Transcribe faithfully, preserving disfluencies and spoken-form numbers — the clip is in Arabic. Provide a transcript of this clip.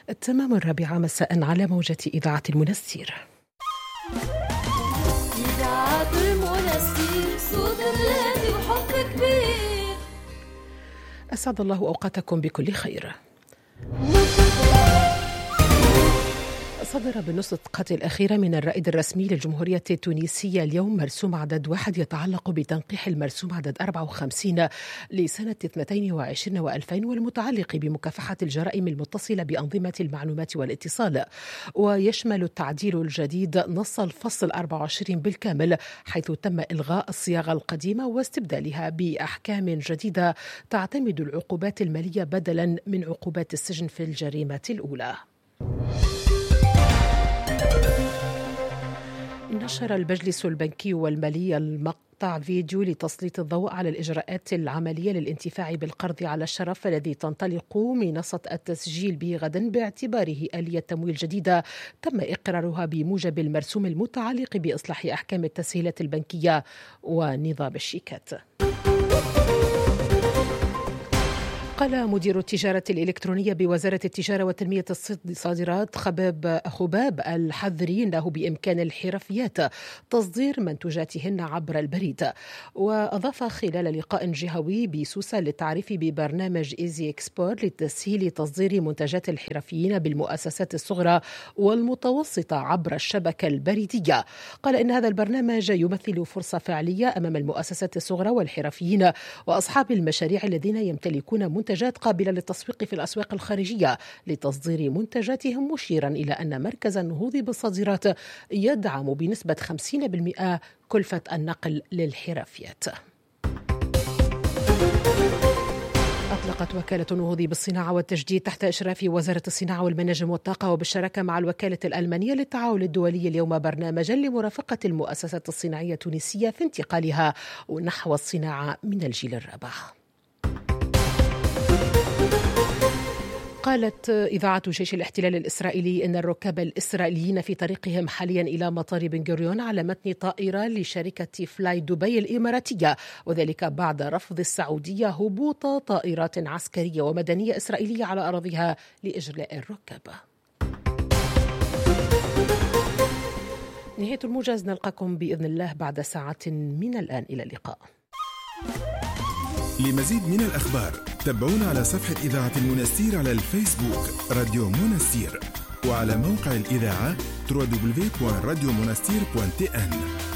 التمام الرابعة مساء على موجة إذاعة المنستير. إذاعة المنستير صوت الهادي وحب كبير. أسعد الله أوقاتكم بكل خير. صدر بالنسخة الأخيرة من الرائد الرسمي للجمهورية التونسية اليوم مرسوم عدد واحد يتعلق بتنقيح المرسوم عدد أربعة وخمسين لسنة اثنين وعشرين وألفين والمتعلق بمكافحة الجرائم المتصلة بأنظمة المعلومات والاتصال، ويشمل التعديل الجديد نص الفصل أربعة وعشرين بالكامل، حيث تم إلغاء الصياغة القديمة واستبدالها بأحكام جديدة تعتمد العقوبات المالية بدلا من عقوبات السجن في الجريمة الأولى. نشر المجلس البنكي والمالي المقطع فيديو لتسليط الضوء على الإجراءات العملية للانتفاع بالقرض على الشرف الذي تنطلق منصة التسجيل به غدا باعتباره آلية تمويل جديدة تم إقرارها بموجب المرسوم المتعلق بإصلاح أحكام التسهيلات البنكية ونظام الشيكات. قال مدير التجارة الإلكترونية بوزارة التجارة وتنمية الصادرات خباب خباب الحذري أنه بإمكان الحرفيات تصدير منتوجاتهن عبر البريد. وأضاف خلال لقاء جهوي بسوسة للتعريف ببرنامج إيزي إكسبورت لتسهيل تصدير منتجات الحرفيين بالمؤسسات الصغرى والمتوسطة عبر الشبكة البريدية. قال إن هذا البرنامج يمثل فرصة فعلية أمام المؤسسات الصغرى والحرفيين وأصحاب المشاريع الذين يمتلكون منتجات منتجات قابلة للتسويق في الأسواق الخارجية لتصدير منتجاتهم، مشيرا إلى أن مركز النهوض بالصادرات يدعم بنسبة خمسين بالمئة كلفة النقل للحرفيات. أطلقت وكالة النهوض بالصناعة والتجديد تحت إشراف وزارة الصناعة والمناجم والطاقة وبالشراكة مع الوكالة الألمانية للتعاون الدولي اليوم برنامجا لمرافقة المؤسسات الصناعية التونسية في انتقالها نحو الصناعة من الجيل الرابع. قالت إذاعة جيش الاحتلال الإسرائيلي إن الركاب الإسرائيليين في طريقهم حاليا إلى مطار بن غوريون على متن طائرة لشركة فلاي دبي الإماراتية، وذلك بعد رفض السعودية هبوط طائرات عسكرية ومدنية إسرائيلية على أراضيها لإجلاء الركاب. نهاية الموجز، نلقاكم بإذن الله بعد ساعة من الآن. إلى اللقاء. لمزيد من الأخبار تابعونا على صفحة إذاعة المنستير على الفيسبوك راديو منستير، وعلى موقع الإذاعة دبليو دبليو دبليو دوت راديو منستير دوت تي إن.